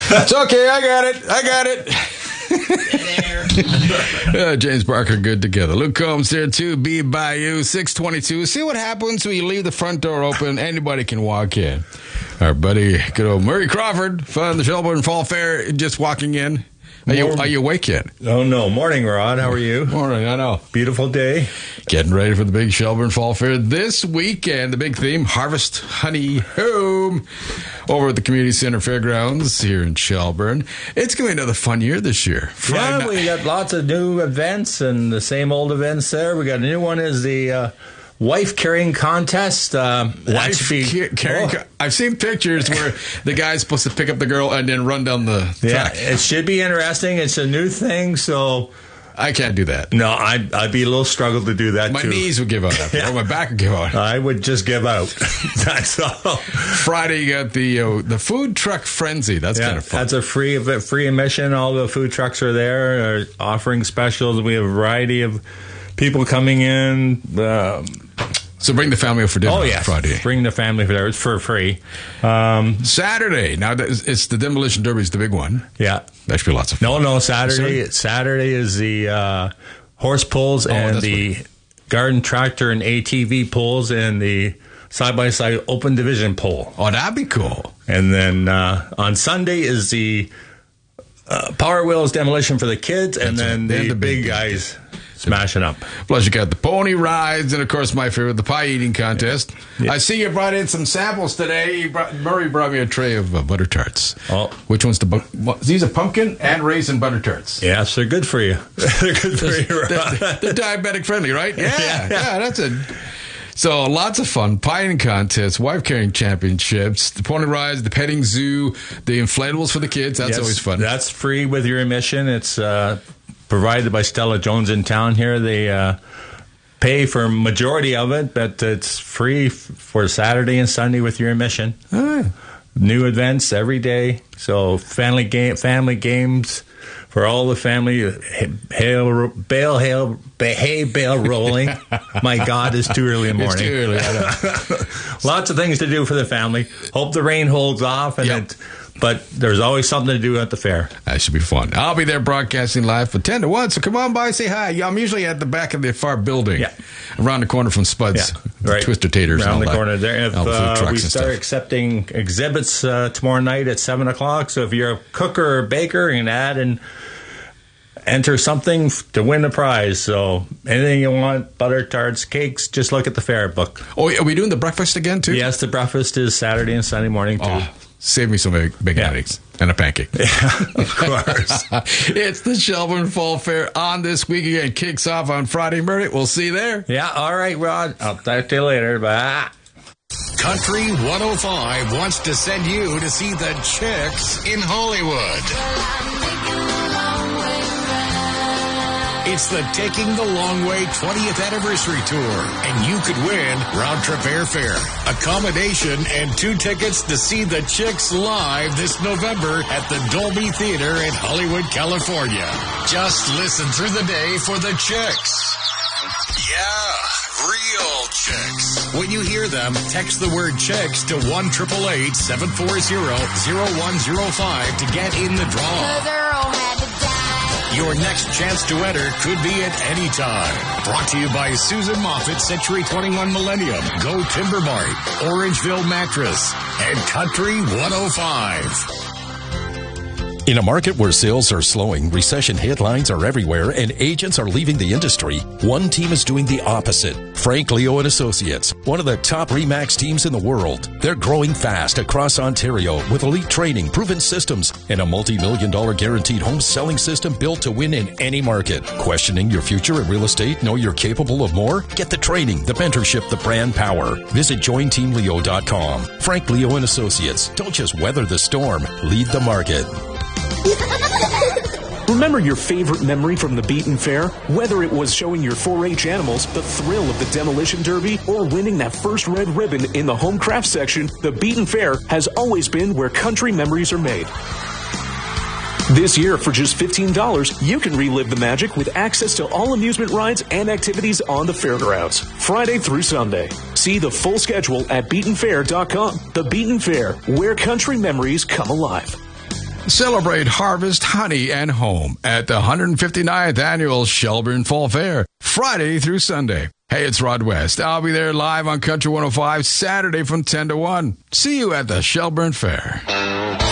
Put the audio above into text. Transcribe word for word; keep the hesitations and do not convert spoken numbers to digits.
It's okay. I got it. I got it. uh, James Barker, good together. Luke Combs there too. Be by you. six twenty-two. See what happens when you leave the front door open. Anybody can walk in. Our buddy, good old Murray Crawford, from the Shelburne Fall Fair, just walking in. Are you, are you awake yet? Oh, no. Morning, Rod. How are you? Morning, I know. Beautiful day. Getting ready for the big Shelburne Fall Fair this weekend. The big theme, Harvest Honey Home, over at the Community Center Fairgrounds here in Shelburne. It's going to be another fun year this year. Friday yeah, we got lots of new events and the same old events there. We got a new one is the... Uh, Wife carrying contest. Uh, Wife be, ca- carrying. Oh. I've seen pictures where the guy's supposed to pick up the girl and then run down the track. Yeah, it should be interesting. It's a new thing, so I can't do that. No, I'd, I'd be a little struggle to do that. My too. knees would give out after, yeah. or my back would give out. I would just give out. That's all. Friday, you got the uh, the food truck frenzy. That's yeah, kind of fun. That's a free free admission. All the food trucks are there, are offering specials. We have a variety of people coming in. Um, So bring the family over for dinner oh, yes. on Friday. Bring the family for dinner. It's for free. Um, Saturday. Now, it's the Demolition Derby is the big one. Yeah. That should be lots of fun. No, no, Saturday. Saturday, Saturday is the uh, horse pulls oh, and the what... garden tractor and A T V pulls and the side-by-side open division pull. Oh, that'd be cool. And then uh, on Sunday is the uh, Power Wheels demolition for the kids and That's then right. the, the big, big guys... Smashing up. Plus, you got the pony rides, and of course, my favorite, the pie eating contest. Yeah. I see you brought in some samples today. You brought, Murray brought me a tray of uh, butter tarts. Oh, which one's the? Bu- These are pumpkin and raisin butter tarts. Yes, they're good for you. They're good for you. They're, they're diabetic friendly, right? Yeah, yeah, yeah, that's it. So lots of fun. Pie eating contests, wife carrying championships, the pony rides, the petting zoo, the inflatables for the kids. That's yes, always fun. That's free with your admission. It's. Uh, Provided by Stella Jones in town here. They uh, pay for a majority of it, but it's free f- for Saturday and Sunday with your admission. Oh, yeah. New events every day. So family game, family games for all the family. Hail, bale, hail, hay bale rolling. My God, it's too early in the morning. It's too early. I know. Lots of things to do for the family. Hope the rain holds off and yep. it. But there's always something to do at the fair. That should be fun. I'll be there broadcasting live from ten to one, so come on by, say hi. I'm usually at the back of the far building, yeah. around the corner from Spud's, yeah, right. Twister Taters. Around and all the that. corner there. If uh, we start stuff. accepting exhibits uh, tomorrow night at seven o'clock, so if you're a cook or a baker, you can add and enter something to win a prize. So anything you want, butter tarts, cakes, just look at the fair book. Oh, are we doing the breakfast again, too? Yes, the breakfast is Saturday and Sunday morning, too. Oh. Save me some big, big yeah. eggs and a pancake. Yeah, of course. It's the Shelburne Fall Fair on this weekend. Kicks off on Friday, Murray. We'll see you there. Yeah, all right, Rod. I'll talk to you later. Bye. Country one oh five wants to send you to see the Chicks in Hollywood. It's the Taking the Long Way twentieth Anniversary Tour, and you could win round-trip airfare, accommodation, and two tickets to see the Chicks live this November at the Dolby Theater in Hollywood, California. Just listen through the day for the Chicks. Yeah, real Chicks. When you hear them, text the word Chicks to one eight eight eight, seven four zero, zero one zero five to get in the draw. The girl had to die. Your next chance to enter could be at any time. Brought to you by Susan Moffat, Century twenty-one Millennium, Go Timber Mart, Orangeville Mattress, and Country one oh five. In a market where sales are slowing, recession headlines are everywhere, and agents are leaving the industry, one team is doing the opposite. Frank Leo and Associates, one of the top RE/MAX teams in the world. They're growing fast across Ontario with elite training, proven systems, and a multi-million dollar guaranteed home selling system built to win in any market. Questioning your future in real estate? Know you're capable of more? Get the training, the mentorship, the brand power. Visit join team leo dot com. Frank Leo and Associates. Don't just weather the storm, lead the market. Remember your favorite memory from the Beaton Fair? Whether it was showing your four H animals, the thrill of the Demolition Derby, or winning that first red ribbon in the home craft section, the Beaton Fair has always been where country memories are made. This year, for just fifteen dollars, you can relive the magic with access to all amusement rides and activities on the fairgrounds, Friday through Sunday. See the full schedule at beaton fair dot com. The Beaton Fair, where country memories come alive. Celebrate harvest, honey, and home at the one hundred fifty-ninth Annual Shelburne Fall Fair, Friday through Sunday. Hey, it's Rod West. I'll be there live on Country one oh five Saturday from ten to one. See you at the Shelburne Fair.